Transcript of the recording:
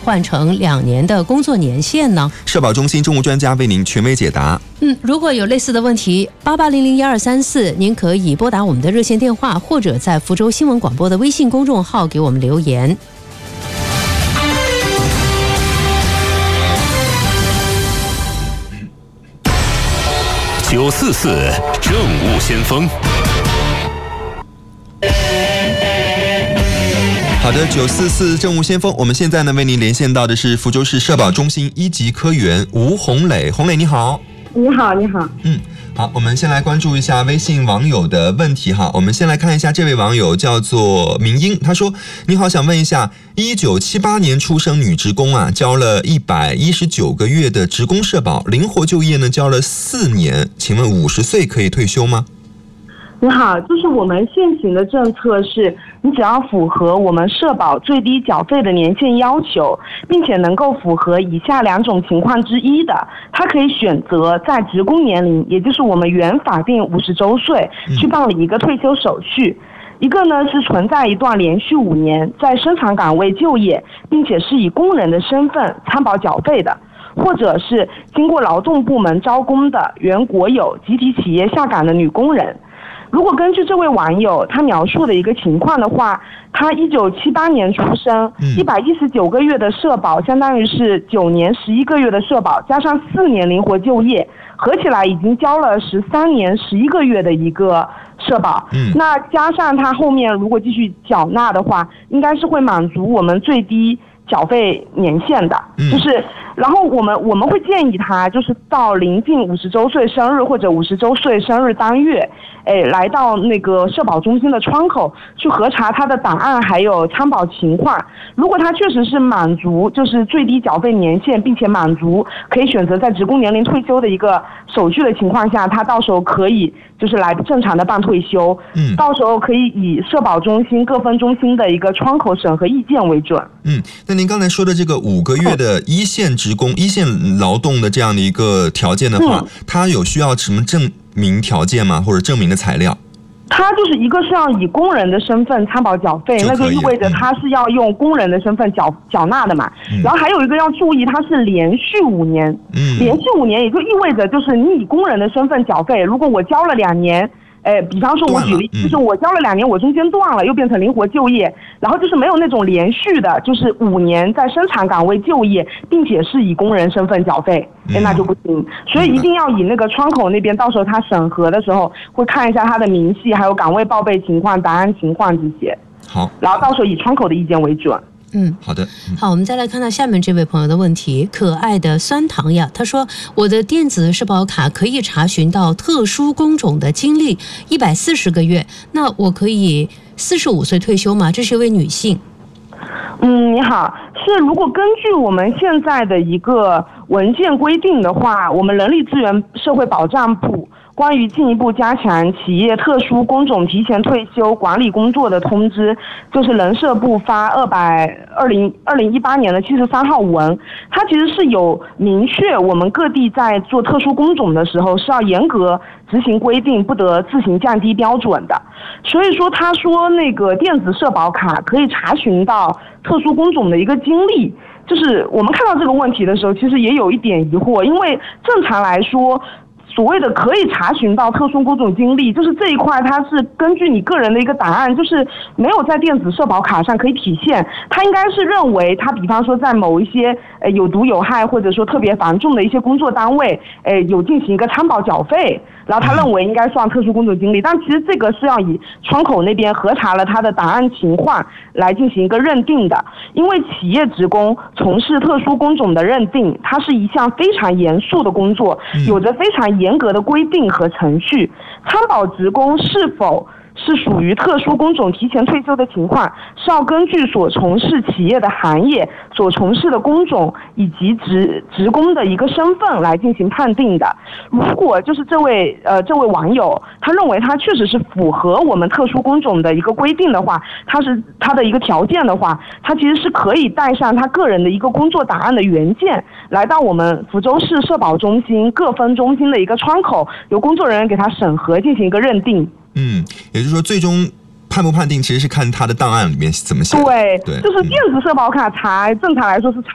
换成2年的工作年限呢？ 社保中心政务专家为您权威解答。 如果有类似的问题，88001234，您可以拨打我们的热线电话，或者在福州新闻广播的微信公众号给我们留言。 944政务先锋。 好的，944政务先锋，我们现在呢为您连线到的是福州市社保中心1级科员吴红磊。红磊你好。 你好，你好。 好，我们先来关注一下微信网友的问题哈。我们先来看一下这位网友叫做明英，他说：你好，想问一下，1978年出生女职工啊，交了119个月的职工社保，灵活就业呢交了4年，请问50岁可以退休吗？ 你好，就是我们现行的政策是，你只要符合我们社保最低缴费的年限要求，并且能够符合以下2种情况之一的，他可以选择在职工年龄，也就是我们原法定50周岁，去办理一个退休手续。一个呢是存在一段连续5年在生产岗位就业，并且是以工人的身份参保缴费的，或者是经过劳动部门招工的原国有集体企业下岗的女工人。如果根据这位网友他描述的一个情况的话，他1978年出生，119个月的社保相当于是9年11个月的社保，加上4年灵活就业，合起来已经交了13年11个月的一个社保。那加上他后面如果继续缴纳的话，应该是会满足我们最低缴费年限的。就是然后我们会建议他，就是到临近50周岁生日或者50周岁生日当月，来到那个社保中心的窗口去核查他的档案还有参保情况。如果他确实是满足就是最低缴费年限，并且满足可以选择在职工年龄退休的一个手续的情况下，他到时候可以就是来正常的办退休。到时候可以以社保中心各分中心的一个窗口审核意见为准。 那您刚才说的这个5个月的一线职工、一线劳动的这样的一个条件的话，它有需要什么证明条件吗？或者证明的材料？ 他就是一个是要以工人的身份参保缴费，那就意味着他是要用工人的身份缴纳的嘛。然后还有一个要注意，他是连续5年，连续5年也就意味着就是你以工人的身份缴费，如果我交了2年。比方说我举例，就是我交了2年，我中间断了，又变成灵活就业，然后就是没有那种连续的，就是5年在生产岗位就业，并且是以工人身份缴费，那就不行。所以一定要以那个窗口那边，到时候他审核的时候会看一下他的明细，还有岗位报备情况、档案情况这些。 好， 然后到时候以窗口的意见为准。 好的。 好，我们再来看到下面这位朋友的问题，可爱的酸糖呀，他说我的电子社保卡可以查询到特殊工种的经历140个月，那我可以45岁退休吗？这是一位女性。 你好，是如果根据我们现在的一个文件规定的话，我们人力资源社会保障部关于进一步加强企业特殊工种提前退休管理工作的通知，就是人社部发2018年的73号文，它其实是有明确我们各地在做特殊工种的时候是要严格执行规定，不得自行降低标准的。所以说他说那个电子社保卡可以查询到特殊工种的一个经历，就是我们看到这个问题的时候其实也有一点疑惑，因为正常来说所谓的可以查询到特殊工种经历，就是这一块它是根据你个人的一个档案，就是没有在电子社保卡上可以体现。他应该是认为他比方说在某一些有毒有害或者说特别繁重的一些工作单位有进行一个参保缴费，然后他认为应该算特殊工种经历，但其实这个是要以窗口那边核查了他的档案情况来进行一个认定的。因为企业职工从事特殊工种的认定，它是一项非常严肃的工作，有着非常严格的规定和程序。参保职工是否是属于特殊工种提前退休的情况，是要根据所从事企业的行业、所从事的工种以及职工的一个身份来进行判定的。如果就是这位网友他认为他确实是符合我们特殊工种的一个规定的话，他的一个条件的话，他其实是可以带上他个人的一个工作档案的原件，来到我们福州市社保中心各分中心的一个窗口，由工作人员给他审核进行一个认定。 也就是说最终判不判定其实是看他的档案里面怎么写的。 对，就是电子社保卡正常来说是查